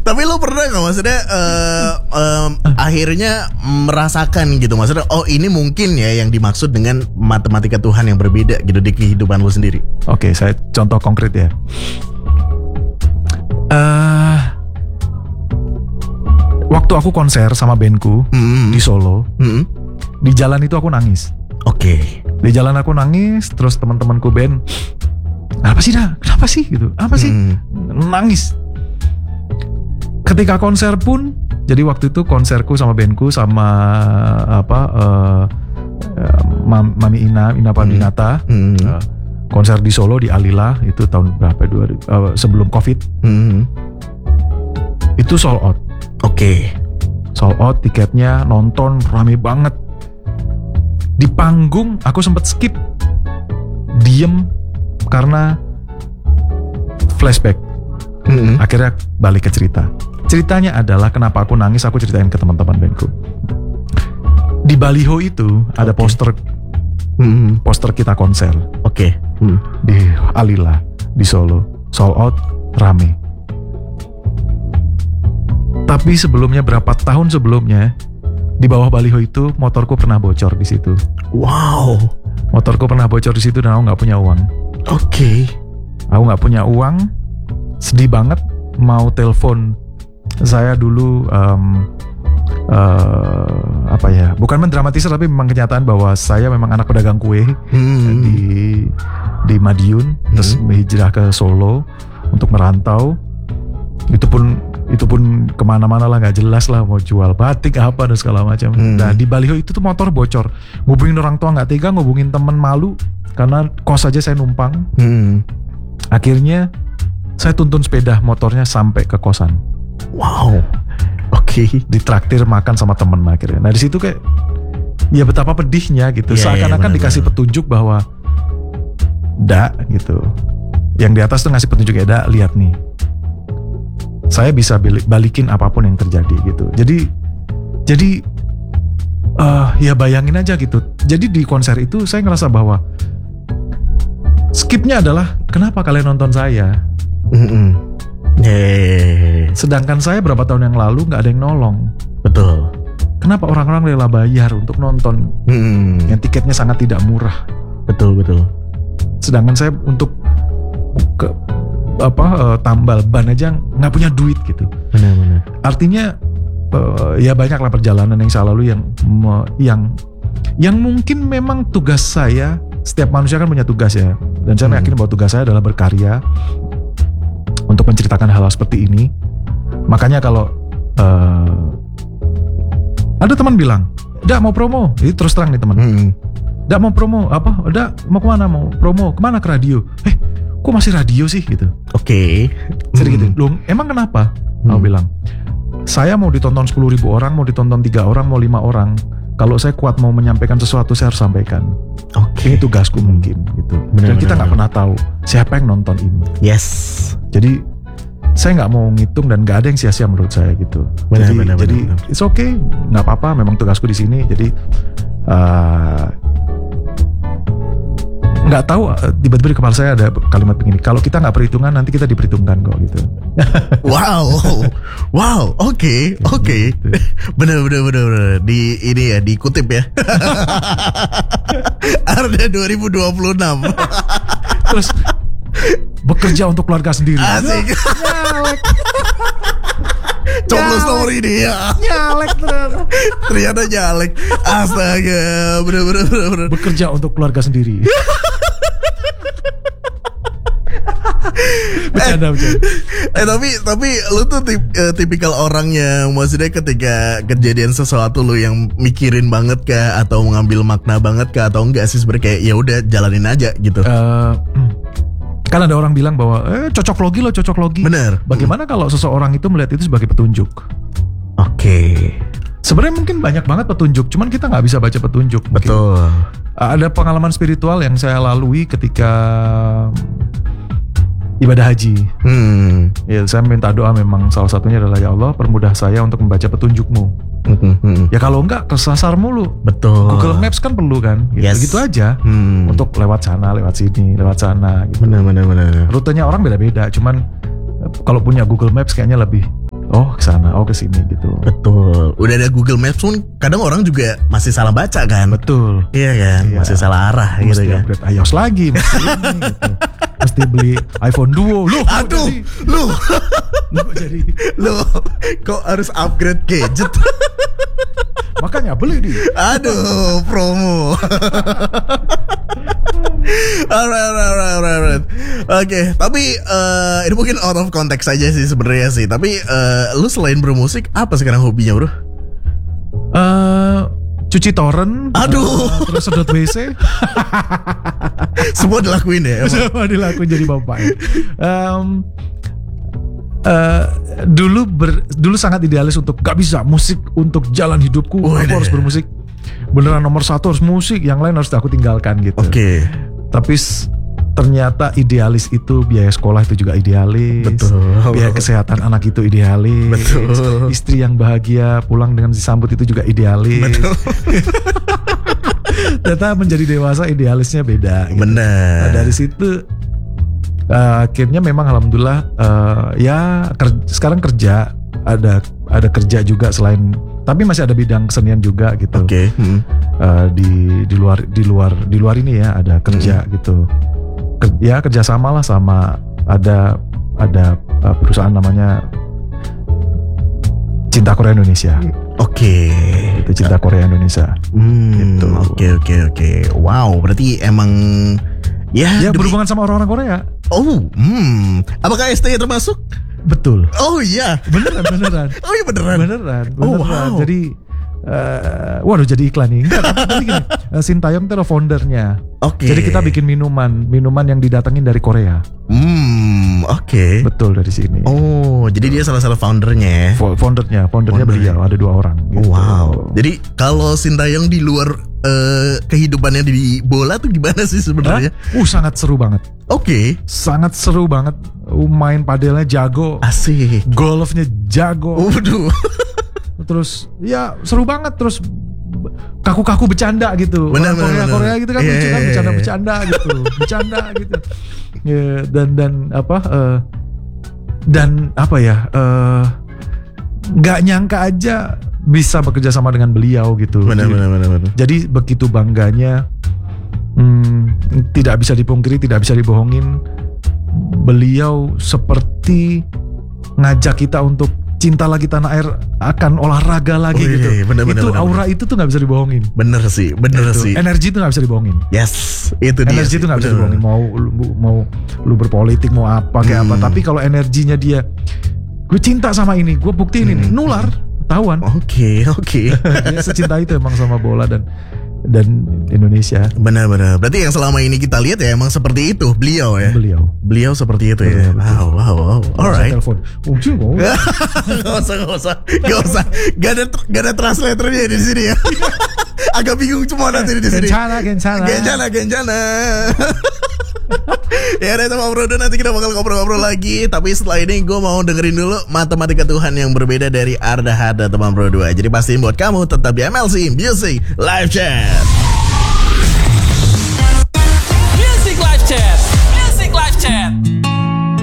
Tapi lu pernah gak maksudnya akhirnya merasakan gitu, maksudnya oh ini mungkin ya yang dimaksud dengan matematika Tuhan yang berbeda gitu di kehidupan lu sendiri. Oke, saya contoh konkret ya. Waktu aku konser sama bandku di Solo, di jalan itu aku nangis. Oke. Di jalan aku nangis, terus teman-temanku band, apa sih dah? Kenapa sih gitu? Apa sih? Nangis. Ketika konser pun, jadi waktu itu konserku sama bandku sama Mami Ina Paminata, konser di Solo di Alila itu tahun berapa? Sebelum COVID. Itu sold out. Oke. Sold out tiketnya, nonton rame banget. Di panggung aku sempat skip, diem karena flashback. Akhirnya balik ke cerita. Ceritanya adalah kenapa aku nangis, aku ceritain ke teman-teman bandku. Di baliho itu ada poster kita konser. Oke. Di Alila di Solo, sold out, rame. Tapi sebelumnya, berapa tahun sebelumnya, di bawah baliho itu motorku pernah bocor di situ. Wow. Motorku pernah bocor di situ dan aku nggak punya uang. Oke. Aku nggak punya uang, sedih banget. Mau telepon saya dulu, bukan mendramatisir tapi memang kenyataan bahwa saya memang anak pedagang kue di Madiun, terus hijrah ke Solo untuk merantau. Itu pun kemana-mana lah, nggak jelas lah, mau jual batik apa dan segala macam. Nah di baliho itu tuh motor bocor, ngubungin orang tua nggak tega, ngubungin temen malu karena kos aja saya numpang. Akhirnya saya tuntun sepeda motornya sampai ke kosan. Wow. Oke. Ditraktir makan sama temen akhirnya. Nah di situ kayak ya betapa pedihnya gitu. Seakan-akan dikasih petunjuk bahwa gitu. Yang di atas tuh ngasih petunjuk ya, lihat nih, saya bisa balikin apapun yang terjadi gitu. Jadi ya bayangin aja gitu. Jadi di konser itu saya ngerasa bahwa skipnya adalah kenapa kalian nonton saya. Sedangkan saya berapa tahun yang lalu nggak ada yang nolong. Betul. Kenapa orang-orang rela bayar untuk nonton yang tiketnya sangat tidak murah. Betul. Sedangkan saya untuk tambal ban aja nggak punya duit gitu. Benar. Artinya ya banyaklah perjalanan yang saya lalui yang mungkin memang tugas saya. Setiap manusia kan punya tugas ya, dan saya yakin bahwa tugas saya adalah berkarya untuk menceritakan hal-hal seperti ini. Makanya kalau ada teman bilang, "Dak mau promo," itu terus terang nih teman. "Dak mau promo apa? Dak mau kemana? Mau promo kemana? Ke radio." Kok masih radio sih gitu? Oke. Sering gitu. Loh, emang kenapa? Aku bilang, saya mau ditonton 10.000 orang, mau ditonton 3 orang, mau 5 orang. Kalau saya kuat mau menyampaikan sesuatu, saya harus sampaikan. Oke. Ini tugasku mungkin gitu. Dan kita nggak pernah tahu siapa yang nonton ini. Yes. Jadi saya nggak mau ngitung dan nggak ada yang sia-sia menurut saya gitu. Jadi it's okay, nggak apa-apa. Memang tugasku di sini. Jadi nggak tahu, tiba-tiba di kepala saya ada kalimat begini, kalau kita nggak perhitungan nanti kita diperhitungkan kok gitu. Wow, oke. Bener. Di ini ya, dikutip ya. Arda 2026. Terus bekerja untuk keluarga sendiri. Asik. Coblos story ini ya. Nyalek Ternyata nyalek. Astaga, bener. Bekerja untuk keluarga sendiri. Bercanda. Tapi lu tuh tipikal orang yang maksudnya ketika kejadian sesuatu lu yang mikirin banget kah, atau mengambil makna banget kah, atau enggak sih sebenarnya kayak ya udah jalanin aja gitu. Kan ada orang bilang bahwa cocok logi. Bener. Bagaimana kalau seseorang itu melihat itu sebagai petunjuk? Oke. Sebenarnya mungkin banyak banget petunjuk, cuman kita nggak bisa baca petunjuk. Betul. Ada pengalaman spiritual yang saya lalui ketika ibadah haji. Ya, saya minta doa, memang salah satunya adalah, ya Allah permudah saya untuk membaca petunjukmu. Ya kalau enggak kesasar mulu. Betul. Google Maps kan perlu kan gitu, yes. Gitu aja. Untuk lewat sana, lewat sini, lewat sana gitu. Benar. Rutenya orang beda-beda, cuman kalau punya Google Maps kayaknya lebih oh ke sana, oh ke sini gitu. Betul. Udah ada Google Maps pun kadang orang juga masih salah baca kan. Betul. Iya kan, Iya. masih salah arah gitu Mesti kan. upgrade iOS lagi, mesti ini, gitu. Mesti beli iPhone Duo. Loh, Aduh, lu kok jadi lu kok harus upgrade gadget? makanya beli di. Aduh, promo. Alright. Oke, tapi ini mungkin out of context aja sih sebenarnya sih. Tapi lu selain bermusik, apa sekarang hobinya, bro? Cuci torrent. Aduh. Terus sedot WC. Semua dilakuin ya. Emang? Semua dilakuin jadi bapak. Dulu sangat idealis untuk gak bisa musik untuk jalan hidupku. Aku harus bermusik. Beneran nomor 1 harus musik, yang lain harus aku tinggalkan gitu. Oke. Tapi ternyata idealis itu biaya sekolah itu juga idealis. Betul. Biaya kesehatan anak itu idealis. Betul. Istri yang bahagia pulang dengan disambut itu juga idealis. Betul. Ternyata menjadi dewasa idealisnya beda. Gitu. Benar. Nah, dari situ akhirnya memang alhamdulillah sekarang kerja ada kerja juga selain, tapi masih ada bidang kesenian juga gitu. Oke. Di luar ini ya ada kerja gitu. Kerja sama lah sama ada perusahaan namanya Cinta Korea Indonesia. Oke. Itu Cinta Korea Indonesia. Gitu. Oke. Wow, berarti emang Ya berhubungan sama orang-orang Korea. Oh, apakah ST termasuk? Betul. Oh iya. Beneran. Oh iya beneran. Oh, wow. Jadi waduh jadi iklan nih. Enggak, tapi gini, Sintayong itu foundernya. Oke. Jadi kita bikin minuman yang didatengin dari Korea. Oke. Betul, dari sini. Oh, jadi dia salah satu foundernya ya? Foundernya beliau, ada 2 orang. Gitu. Wow. Jadi kalau Sintayong di luar kehidupannya di bola tuh gimana sih sebenarnya? Sangat seru banget. Oke. Sangat seru banget. Main padelnya jago. Asik. Golfnya jago. Waduh. Terus ya seru banget, terus kaku-kaku bercanda gitu. Bener. Korea gitu kan lucu kan, bercanda gitu. Bercanda gitu. Ya, dan apa ya? Nggak nyangka aja bisa bekerja sama dengan beliau gitu. Benar. Jadi begitu bangganya, tidak bisa dipungkiri, tidak bisa dibohongin. Beliau seperti ngajak kita untuk cinta lagi tanah air, akan olahraga lagi gitu. Bener, aura itu tuh nggak bisa dibohongin. Bener sih. Energi itu nggak bisa dibohongin. Yes, itu dia. Energi itu nggak bisa dibohongin. Mau lu berpolitik mau apa kayak apa. Tapi kalau energinya dia, gue cinta sama ini, gue buktiin ini, nular, tahuan. Oke. Dia secinta itu emang sama bola dan Indonesia. Benar. Berarti yang selama ini kita lihat ya emang seperti itu beliau ya. Beliau seperti itu ya. Wow. Alright. Telepon. Gak usah. Gak ada translatornya di sini ya. Agak bingung semua nanti di sini. Gencana. Ya udah teman bro, nanti kita bakal ngobrol-ngobrol lagi. Tapi setelah ini gue mau dengerin dulu Matematika Tuhan yang berbeda dari Arda Hada teman bro 2. Jadi pastiin buat kamu tetap di MLC Music Live Chat.